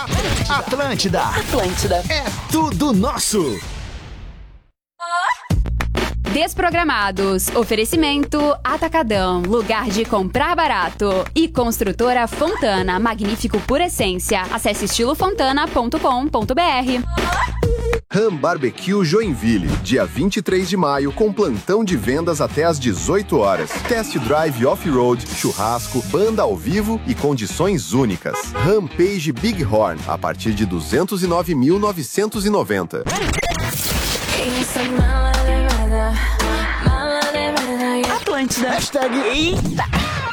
Atlântida. É tudo nosso. Desprogramados. Oferecimento Atacadão, lugar de comprar barato. E Construtora Fontana, magnífico por essência. Acesse estilofontana.com.br. Ram Barbecue Joinville, dia 23 de maio, com plantão de vendas até às 18 horas. Test drive off-road, churrasco, banda ao vivo e condições únicas. Rampage Bighorn, a partir de 209.990. Atlântida. Hashtag Eita.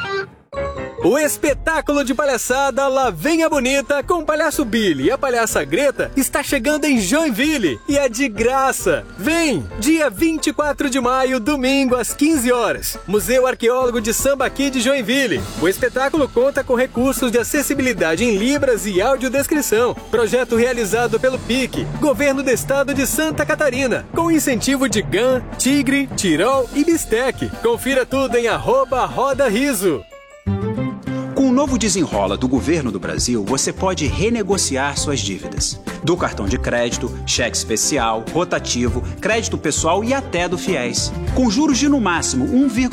O espetáculo de palhaçada Lá Vem a Bonita com o Palhaço Billy e a Palhaça Greta está chegando em Joinville e é de graça. Vem! Dia 24 de maio, domingo, às 15 horas. Museu Arqueólogo de Sambaqui de Joinville. O espetáculo conta com recursos de acessibilidade em libras e audiodescrição. Projeto realizado pelo PIC, Governo do Estado de Santa Catarina, com incentivo de GAN, Tigre, Tirol e Bistec. Confira tudo em @RodaRiso. Com o novo Desenrola do Governo do Brasil, você pode renegociar suas dívidas. Do cartão de crédito, cheque especial, rotativo, crédito pessoal e até do FIES. Com juros de no máximo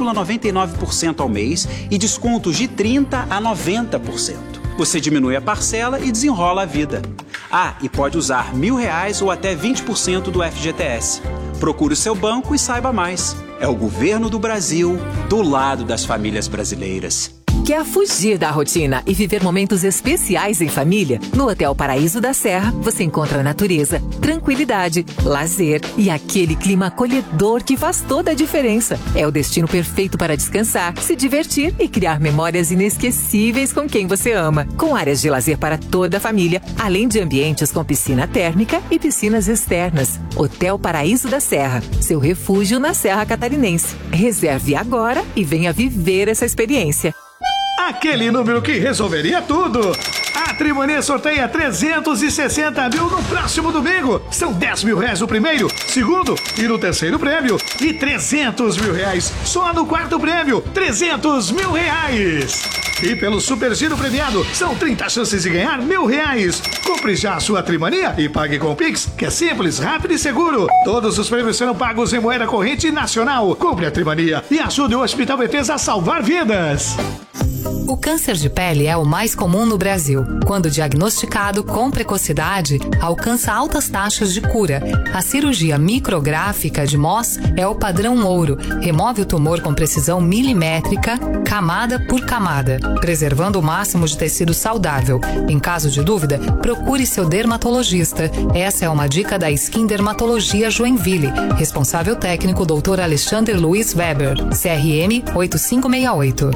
1,99% ao mês e descontos de 30% a 90%. Você diminui a parcela e desenrola a vida. Ah, e pode usar R$1.000 ou até 20% do FGTS. Procure o seu banco e saiba mais. É o Governo do Brasil, do lado das famílias brasileiras. Quer fugir da rotina e viver momentos especiais em família? No Hotel Paraíso da Serra, você encontra natureza, tranquilidade, lazer e aquele clima acolhedor que faz toda a diferença. É o destino perfeito para descansar, se divertir e criar memórias inesquecíveis com quem você ama. Com áreas de lazer para toda a família, além de ambientes com piscina térmica e piscinas externas. Hotel Paraíso da Serra, seu refúgio na Serra Catarinense. Reserve agora e venha viver essa experiência. Aquele número que resolveria tudo. A Trimania sorteia 360 mil no próximo domingo. São 10 mil reais no primeiro, segundo e no terceiro prêmio. E 300 mil reais só no quarto prêmio. 300 mil reais. E pelo Super Giro premiado, são 30 chances de ganhar R$1.000. Compre já a sua Trimania e pague com o Pix, que é simples, rápido e seguro. Todos os prêmios serão pagos em moeda corrente nacional. Compre a Trimania e ajude o Hospital Bethesda a salvar vidas. O câncer de pele é o mais comum no Brasil. Quando diagnosticado com precocidade, alcança altas taxas de cura. A cirurgia micrográfica de Mohs é o padrão ouro. Remove o tumor com precisão milimétrica, camada por camada, preservando o máximo de tecido saudável. Em caso de dúvida, procure seu dermatologista. Essa é uma dica da Skin Dermatologia Joinville. Responsável técnico Dr. Alexander Luiz Weber, CRM 8568.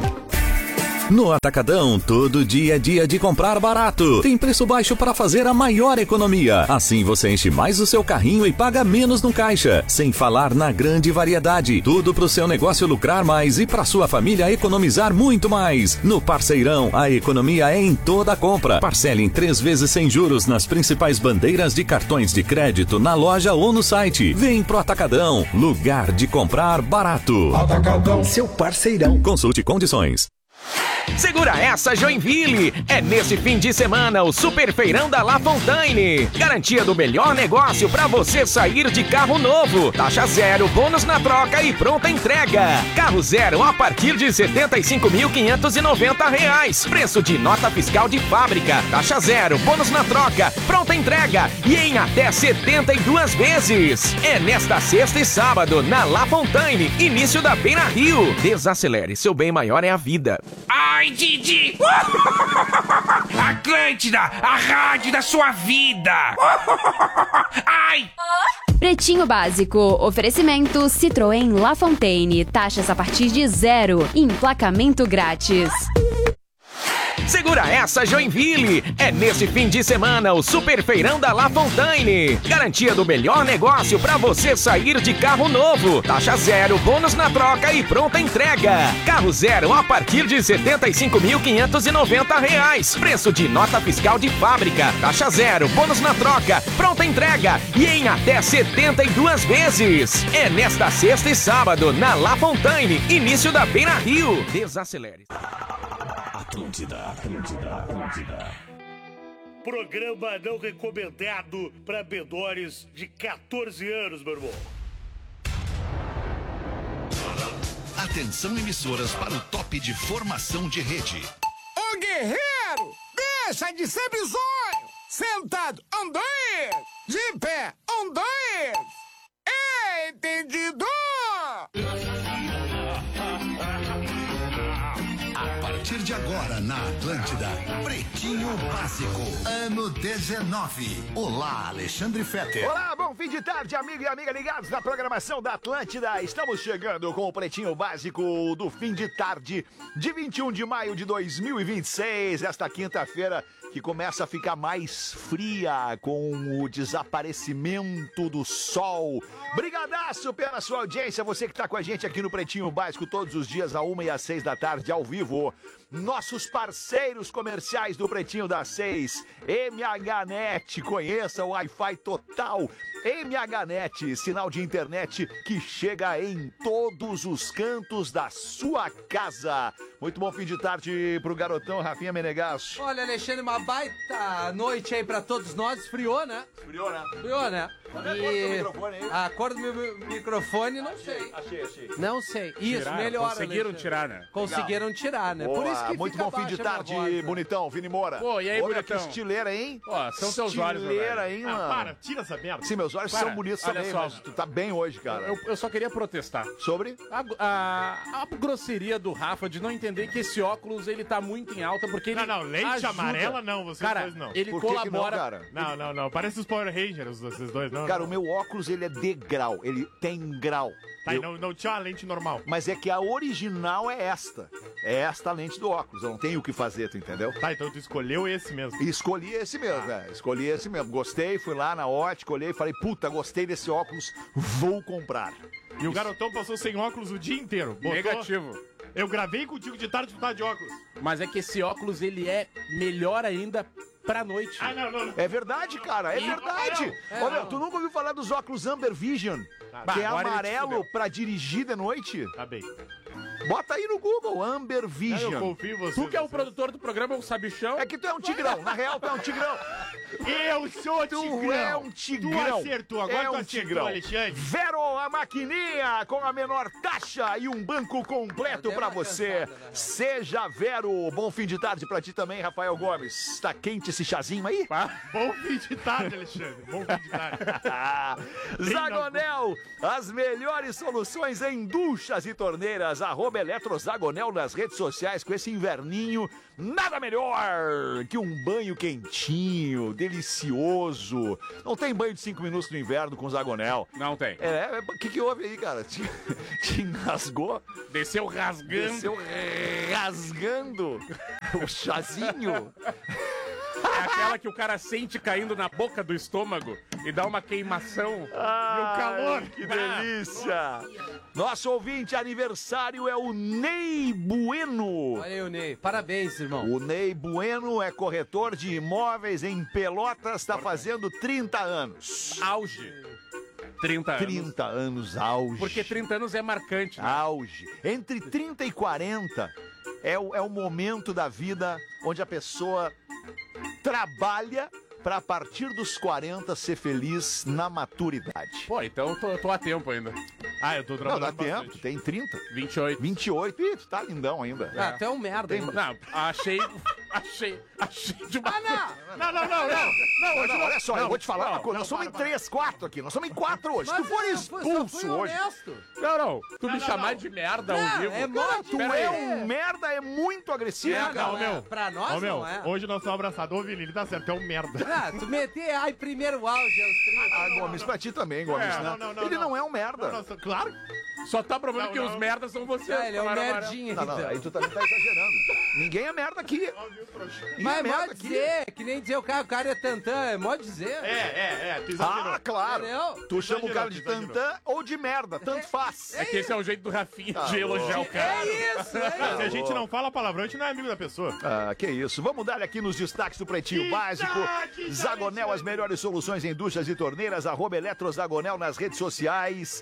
No Atacadão, todo dia é dia de comprar barato. Tem preço baixo para fazer a maior economia. Assim você enche mais o seu carrinho e paga menos no caixa. Sem falar na grande variedade. Tudo para o seu negócio lucrar mais e para sua família economizar muito mais. No Parceirão, a economia é em toda a compra. Parcele em 3 vezes sem juros nas principais bandeiras de cartões de crédito na loja ou no site. Vem pro Atacadão, lugar de comprar barato. Atacadão, seu parceirão. Consulte condições. Segura essa, Joinville! É nesse fim de semana o Super Feirão da La Fontaine. Garantia do melhor negócio para você sair de carro novo. Taxa zero, bônus na troca e pronta entrega. Carro zero a partir de R$ 75.590. Preço de nota fiscal de fábrica. Taxa zero, bônus na troca, pronta entrega e em até 72 vezes. É nesta sexta e sábado na La Fontaine, início da Beira Rio. Desacelere, seu bem maior é a vida. Ai, Didi! Atlântida, a rádio da sua vida! Ai! Pretinho Básico, oferecimento Citroën La Fontaine, taxas a partir de 0, emplacamento grátis. Segura essa, Joinville! É nesse fim de semana o Super Feirão da La Fontaine. Garantia do melhor negócio para você sair de carro novo. Taxa zero, bônus na troca e pronta entrega. Carro zero a partir de R$ 75.590. Preço de nota fiscal de fábrica. Taxa zero, bônus na troca, pronta entrega e em até 72 vezes. É nesta sexta e sábado na La Fontaine, início da Beira Rio. Desacelere. Atlântida. programa não recomendado para menores de 14 anos, meu irmão. Atenção, emissoras, para o top de formação de rede. Ô guerreiro, deixa de ser bizonho. Sentado, 1, 2. De pé, 1, 2. Entendido? A partir de agora, na Atlântida, Pretinho Básico, ano 19. Olá, Alexandre Fetter. Olá, bom fim de tarde, amigo e amiga ligados na programação da Atlântida. Estamos chegando com o Pretinho Básico do fim de tarde de 21 de maio de 2026, esta quinta-feira que começa a ficar mais fria com o desaparecimento do sol. Brigadaço pela sua audiência, você que está com a gente aqui no Pretinho Básico todos os dias, às 1 e às 6 da tarde, ao vivo. Nossos parceiros comerciais do Pretinho das 6, MHNet, conheça o Wi-Fi total. MHNet, sinal de internet que chega em todos os cantos da sua casa. Muito bom fim de tarde pro garotão Rafinha Menegasso. Olha, Alexandre, uma baita noite aí pra todos nós. Esfriou, né? Esfriou, né? Esfriou, né? A cor do A cor meu microfone aí? do meu microfone, não sei. Achei. Não sei. Isso, Tiraram, melhor. conseguiram Alexandre. tirar, né? Conseguiram tirar, né? Boa, Por isso que muito fica bom fim de baixa a tarde, minha voz, né? bonitão, Vini Moura. Pô, e aí, olha bonitão? que estileira, hein? Ó, são teus olhos, meu estileira, velho. hein, mano? Para, tira essa merda. Sim, meus olhos Para, são bonitos olha também, só. mas tu tá bem hoje, cara. Eu só queria protestar. Sobre? A grosseria do Rafa de não entender que esse óculos, ele tá muito em alta, porque ele Não, lente ajuda. amarela não, vocês cara, dois não. Ele Por que que colabora... não, cara? Não, parece os Power Rangers, vocês dois, não. Cara, não. o meu óculos, ele é de grau, ele tem grau. Tá, e não tinha uma lente normal. Mas é que a original é esta. É esta a lente do óculos, eu não tenho o que fazer, tu entendeu? Tá, então tu escolheu esse mesmo. E escolhi esse mesmo, escolhi esse mesmo. Gostei, fui lá na ótica, olhei e falei, puta, gostei desse óculos, vou comprar. E o garotão passou sem óculos o dia inteiro. Botou... Negativo. Eu gravei contigo de tarde, tu tá de óculos. Mas é que esse óculos, ele é melhor ainda pra noite. Não. É verdade, cara, é verdade. Ô, meu, tu nunca ouviu falar dos óculos Amber Vision? Que é amarelo pra dirigir de noite? Tá bem. Bota aí no Google, Amber Vision. Eu confio em você. Tu que é o produtor do programa, o sabichão. É que tu é um tigrão, na real tu é um tigrão. Eu sou tigrão. Tu é um tigrão. Tu acertou, agora é tu um acertou, tigrão. Alexandre. Vero, a maquininha com a menor taxa e um banco completo pra você. Seja Vero. Bom fim de tarde pra ti também, Rafael Gomes. Tá quente esse chazinho aí? Bom fim de tarde, Alexandre. Bom fim de tarde. Zagonel, as melhores soluções em duchas e torneiras. @EletroZagonel nas redes sociais. Com esse inverninho, nada melhor que um banho quentinho, delicioso. Não tem banho de 5 minutos no inverno com Zagonel. Não tem. O que houve aí, cara? Te engasgou? Desceu rasgando. Desceu rasgando o chazinho. É aquela que o cara sente caindo na boca do estômago e dá uma queimação. E o calor. Que delícia! Nosso ouvinte aniversário é o Ney Bueno. Olha aí o Ney. Parabéns, irmão. O Ney Bueno é corretor de imóveis em Pelotas, está fazendo 30 anos. Auge. 30 anos. 30 anos, auge. Porque 30 anos é marcante, né? Auge. Entre 30 e 40 é o momento da vida onde a pessoa trabalha pra a partir dos 40 ser feliz na maturidade. Pô, então eu tô a tempo ainda. Eu tô trabalhando Não, dá tempo, bastante. tu tem 30. 28. 28, ih, tu tá lindão ainda. Tu é um merda. Tem- Não, achei de uma... Não, Não, olha só, eu vou te falar não, uma coisa. não, Nós somos em para. 3, 4 aqui. Nós somos em 4 hoje. Se tu for expulso hoje. Não. Tu me chamar de merda ao vivo. É Cara, tu Pera é aí. um merda, é muito agressivo, cara. meu. Pra nós Ô, meu, não é. hoje nós estamos abraçados. Ô, Vini, ele tá certo, é um merda. Tu meter, primeiro auge aos 30. Ah, Gomes, pra ti também, Gomes, né? Ele não é um merda. Nossa, claro. Só tá provando Não, que não. os merdas são vocês. Ele é um tomaram amarelo. merdinha. Não, então. aí tu também tá exagerando. Ninguém é merda aqui. Ninguém Mas é é merda mó dizer, que nem dizer o cara é tantã, é mó dizer. Tu exagerou. Ah, claro. Entendeu? Tu chama o cara Exagerou, de exagerou. tantã ou de merda, tanto faz. É que esse é o jeito do Rafinha Tá de elogiar o cara. É isso, é Se a isso. gente não fala palavrão, a gente não é amigo da pessoa. Ah, que isso. Vamos dar aqui nos destaques do Pretinho Básico. Zagonel, as melhores soluções em duchas e torneiras. @EletroZagonel nas redes sociais.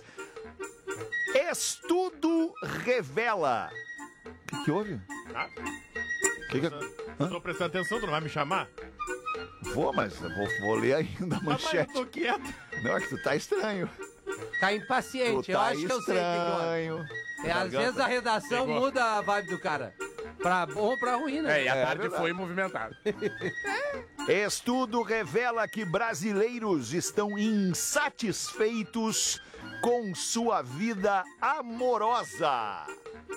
Estudo revela. O que houve? Tá? Que Tô prestando atenção, tu não vai me chamar? mas eu vou ler ainda a manchete. Mas eu tô quieto. Não, é que tu tá estranho. Tá impaciente, Tu eu tá acho que eu sei o que que estranho. é. Às vezes a redação Pegou. muda a vibe do cara. Pra bom ou pra ruim, né? E a tarde verdade. foi movimentada. Estudo revela que brasileiros estão insatisfeitos com sua vida amorosa.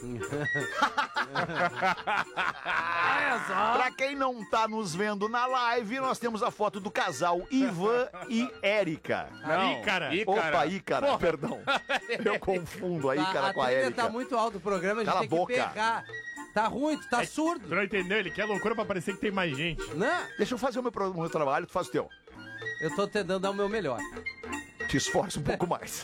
Pra quem não tá nos vendo na live, nós temos a foto do casal Ivan e Érica. Não, Ícara. Opa, Ícara, Porra. perdão. Eu confundo a Ícara com a trilha Érica. tá muito alto o programa, a gente Cala tem a boca. que pegar. Tá ruim, tu tá Tu surdo. não entendeu? Ele quer loucura pra parecer que tem mais gente. Não, Deixa eu fazer o meu trabalho, tu faz o teu. eu tô tentando dar o meu melhor. Te esforça um pouco mais.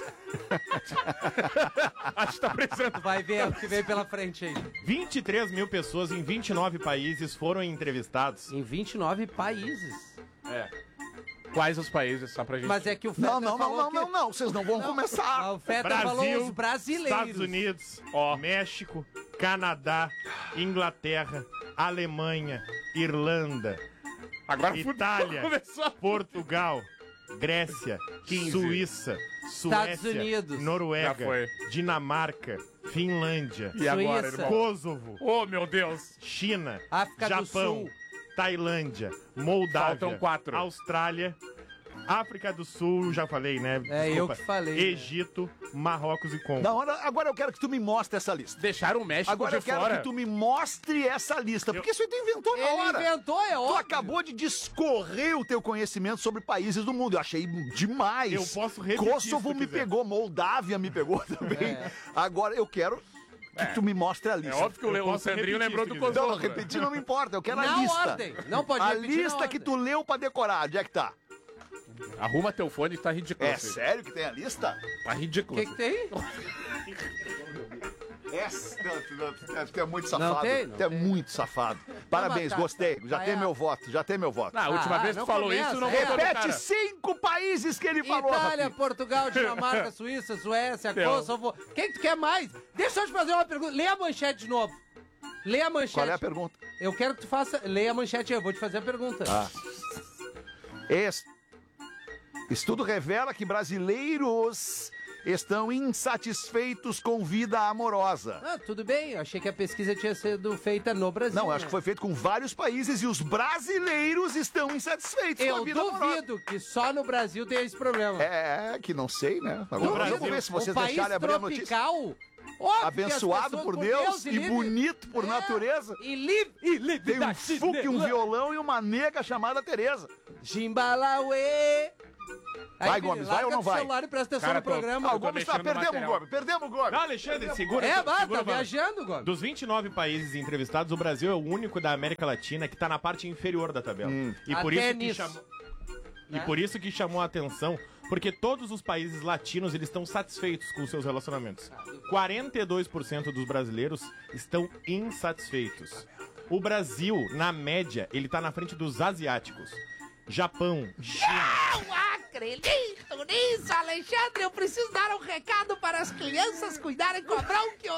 Acho que tá precisando. Vai ver o que vem pela frente aí. 23 mil pessoas em 29 países foram entrevistados. Em 29 países. É. Quais os países, só pra gente... Mas é que o Fetter falou que... Não, vocês não vão começar. O Fetter falou os brasileiros. Estados Unidos, México, Canadá, Inglaterra, Alemanha, Irlanda, Agora Itália, começou. Portugal, Grécia, 15. Suíça, Estados Suécia, Unidos. Já Noruega, foi. Dinamarca, Finlândia, E agora, Suíça. irmão? Kosovo, Oh, meu Deus. China, África do Japão, Sul. Tailândia, Moldávia, Faltam 4. Austrália, África do Sul, já falei, né? É, eu que falei, né? Egito, Marrocos e Congo. Não, agora eu quero que tu me mostre essa lista. Deixaram o México Agora de eu quero fora. que tu me mostre essa lista, porque isso aí tu inventou na Ele hora. inventou, é Tu óbvio. acabou de discorrer o teu conhecimento sobre países do mundo. Eu achei demais. Eu posso repetir Kosovo se tu me quiser. pegou, Moldávia me pegou também. Agora eu quero que tu me mostre a É lista. óbvio que Eu o posso Sandrinho repetir, lembrou se do quiser. Kosovo. Não, repetir não me importa, eu quero a Na lista. ordem. Não pode A repetir na lista que ordem. tu leu pra decorar, onde é que tá? Arruma teu fone, tá ridículo. É assim. sério que tem a lista? Tá O ridículo. que tem? Essa, tu é muito safado. Não tem, Tu é muito safado. Parabéns, tá. gostei. Já tem meu voto, já tem meu voto. Ah, a última vez que não tu falou começa, isso, não é. botou no Repete cara. 5 países que ele falou, Itália, Rafinha. Portugal, Dinamarca, Suíça, Suécia, Deu. Kosovo. Quem que tu quer mais? Deixa eu te fazer uma pergunta. Lê a manchete de novo. Lê a manchete. Qual é a pergunta? Eu quero que tu faça... Lê a manchete aí, eu vou te fazer a pergunta. Estudo revela que brasileiros estão insatisfeitos com vida amorosa. Ah, tudo bem. Eu achei que a pesquisa tinha sido feita no Brasil. Não, acho né? que foi feito com vários países e os brasileiros estão insatisfeitos com a Eu vida amorosa. duvido que só no Brasil tem esse problema. É, que não sei, né? Agora vamos ver se vocês um país deixarem abrir a notícia. tropical, óbvio que Abençoado as pessoas, por Deus e livre- bonito por É, natureza. E livre Tem um fuque, um violão e uma nega chamada Tereza. Jimbalaue. Vai, Gomes, vai ou não vai? O celular e presta atenção Cara, no programa. Ah, o Gomes tá mexendo no perdendo, material. Gomes. Perdemos o Gomes. Não, Alexandre, segura. É, segura, tá vamos. viajando, Gomes. Dos 29 países entrevistados, o Brasil é o único da América Latina que tá na parte inferior da tabela. E por Até isso que nisso. chamou... E Né? por isso que chamou a atenção, porque todos os países latinos eles estão satisfeitos com os seus relacionamentos. 42% dos brasileiros estão insatisfeitos. O Brasil, na média, ele tá na frente dos asiáticos. Japão, China. Não acredito nisso, Alexandre. Eu preciso dar um recado para as crianças cuidarem com a bronquio.